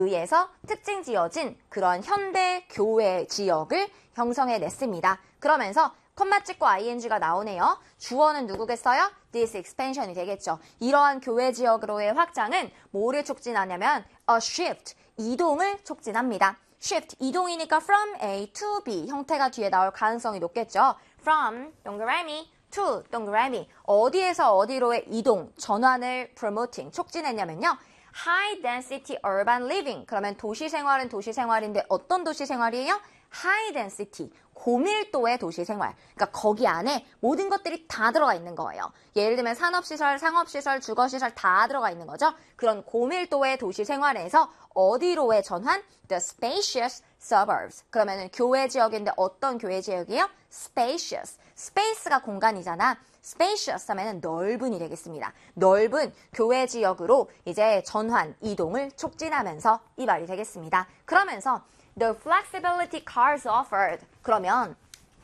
의해서 특징 지어진 그런 현대 교외 지역을 형성해냈습니다. 그러면서 콤마 찍고 ing가 나오네요. 주어는 누구겠어요? This expansion이 되겠죠. 이러한 교외 지역으로의 확장은 뭐를 촉진하냐면 a shift, 이동을 촉진합니다. shift, 이동이니까 from A to B 형태가 뒤에 나올 가능성이 높겠죠. from, 동그라미, to, 동그라미. 어디에서 어디로의 이동, 전환을 promoting, 촉진했냐면요. high density urban living. 그러면 도시 생활은 도시 생활인데 어떤 도시 생활이에요? high density, 고밀도의 도시 생활. 그러니까 거기 안에 모든 것들이 다 들어가 있는 거예요. 예를 들면 산업시설, 상업시설, 주거시설 다 들어가 있는 거죠. 그런 고밀도의 도시 생활에서 어디로의 전환? The spacious suburbs. 그러면은 교외 지역인데 어떤 교외 지역이에요? spacious. space가 공간이잖아. spacious 하면은 넓은이 되겠습니다. 넓은 교외 지역으로 이제 전환, 이동을 촉진하면서 이 말이 되겠습니다. 그러면서 The flexibility cars offered. 그러면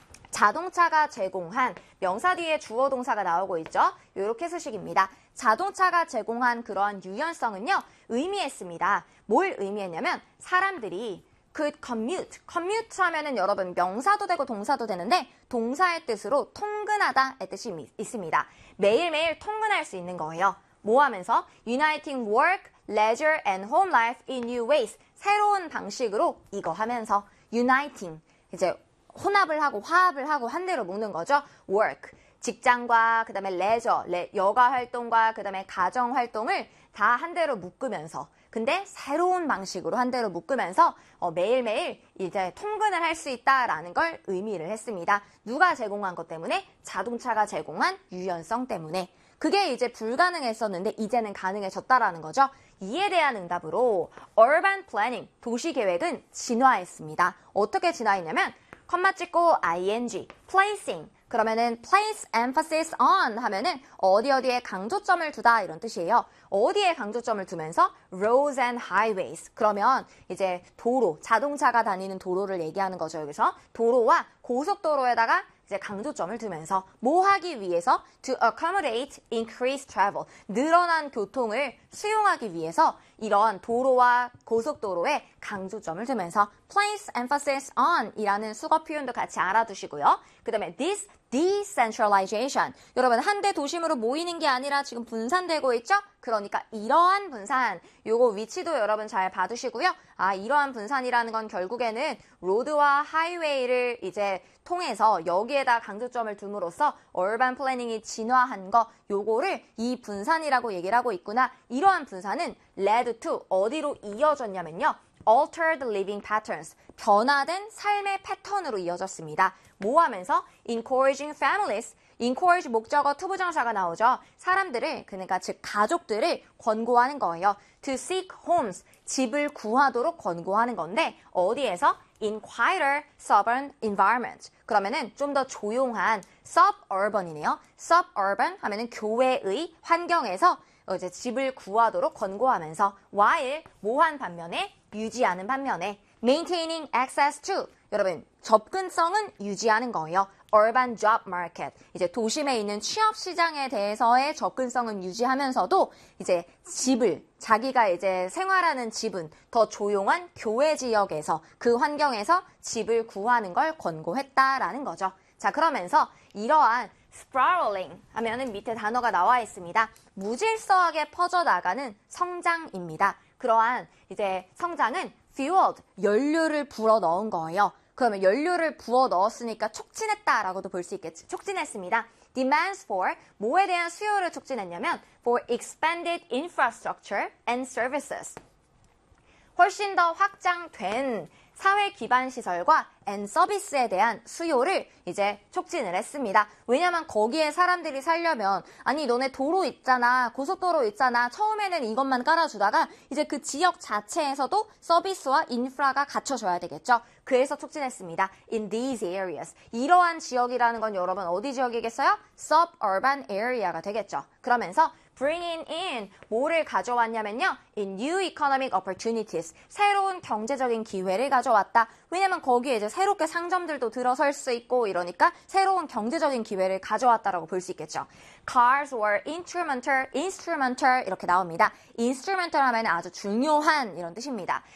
자동차가 제공한 명사 뒤에 주어 동사가 나오고 있죠. 이렇게 수식입니다. 자동차가 제공한 그런 유연성은요. 의미했습니다. 뭘 의미했냐면 사람들이 could commute. commute 하면은 여러분 명사도 되고 동사도 되는데 동사의 뜻으로 통근하다의 뜻이 있습니다. 매일매일 통근할 수 있는 거예요. 뭐 하면서? Uniting work, leisure and home life in new ways. 새로운 방식으로 이거 하면서 uniting. 이제 혼합을 하고 화합을 하고 한 대로 묶는 거죠. work. 직장과 그다음에 leisure, 여가 활동과 그다음에 가정 활동을 다 한 대로 묶으면서 근데 새로운 방식으로 한 대로 묶으면서 매일매일 이제 통근을 할 수 있다라는 걸 의미를 했습니다. 누가 제공한 것 때문에? 자동차가 제공한 유연성 때문에. 그게 이제 불가능했었는데 이제는 가능해졌다라는 거죠. 이에 대한 응답으로 urban planning, 도시계획은 진화했습니다. 어떻게 진화했냐면 컴마 찍고 ing, placing. 그러면은 place emphasis on 하면은 어디에 강조점을 두다 이런 뜻이에요. 어디에 강조점을 두면서 roads and highways. 그러면 이제 도로, 자동차가 다니는 도로를 얘기하는 거죠. 여기서 도로와 고속도로에다가 이제 강조점을 두면서 뭐 하기 위해서? To accommodate increased travel. 늘어난 교통을 수용하기 위해서 이런 도로와 고속도로에 강조점을 두면서 place emphasis on 이라는 수거 표현도 같이 알아두시고요. 그 다음에 this decentralization. 여러분 한대 도심으로 모이는 게 아니라 지금 분산되고 있죠? 그러니까 이러한 분산, 요거 위치도 여러분 잘 봐두시고요. 이러한 분산이라는 건 결국에는 로드와 하이웨이를 이제 통해서 여기에다 강조점을 둠으로써 urban planning이 진화한 거, 요거를 이 분산이라고 얘기를 하고 있구나. 이러한 분산은 led to 어디로 이어졌냐면요. altered living patterns, 변화된 삶의 패턴으로 이어졌습니다. 뭐 하면서? encouraging families, encourage 목적어 투부정사가 나오죠. 사람들을, 그러니까 즉 가족들을 권고하는 거예요. to seek homes, 집을 구하도록 권고하는 건데 어디에서? in quieter suburban environment. 그러면은 좀 더 조용한 suburban이네요. suburban 하면은 교외의 환경에서 이제 집을 구하도록 권고하면서 while 뭐한 반면에 유지하는 반면에 maintaining access to 여러분 접근성은 유지하는 거예요. urban job market 이제 도심에 있는 취업 시장에 대해서의 접근성은 유지하면서도 이제 집을 자기가 이제 생활하는 집은 더 조용한 교외 지역에서 그 환경에서 집을 구하는 걸 권고했다라는 거죠. 자 그러면서 이러한 sprawling 하면은 밑에 단어가 나와 있습니다. 무질서하게 퍼져나가는 성장입니다. 그러한 이제 성장은 fueled, 연료를 불어 넣은 거예요. 그러면 연료를 부어 넣었으니까 촉진했다라고도 볼 수 있겠지. 촉진했습니다. demands for, 뭐에 대한 수요를 촉진했냐면 for expanded infrastructure and services. 훨씬 더 확장된 사회 기반 시설과 and 서비스에 대한 수요를 이제 촉진을 했습니다. 왜냐면 거기에 사람들이 살려면 아니 너네 도로 있잖아, 고속도로 있잖아. 처음에는 이것만 깔아주다가 이제 그 지역 자체에서도 서비스와 인프라가 갖춰져야 되겠죠. 그래서 촉진했습니다. In these areas. 이러한 지역이라는 건 여러분 어디 지역이겠어요? Suburban area가 되겠죠. 그러면서 bringing in 뭐를 가져왔냐면요. in new economic opportunities. 새로운 경제적인 기회를 가져왔다. 왜냐면 거기에 이제 새롭게 상점들도 들어설 수 있고 이러니까 새로운 경제적인 기회를 가져왔다라고 볼 수 있겠죠. Cars were instrumental 이렇게 나옵니다. instrumental 하면 아주 중요한 이런 뜻입니다.